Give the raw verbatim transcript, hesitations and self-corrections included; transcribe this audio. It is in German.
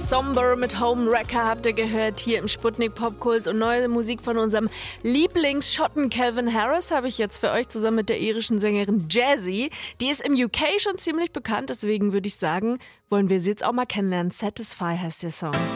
Somber mit Home Wrecker habt ihr gehört hier im Sputnik Popkults, und neue Musik von unserem Lieblingsschotten Calvin Harris habe ich jetzt für euch zusammen mit der irischen Sängerin Jazzy. Die ist im U K schon ziemlich bekannt, deswegen würde ich sagen, wollen wir sie jetzt auch mal kennenlernen. Satisfy heißt der Song.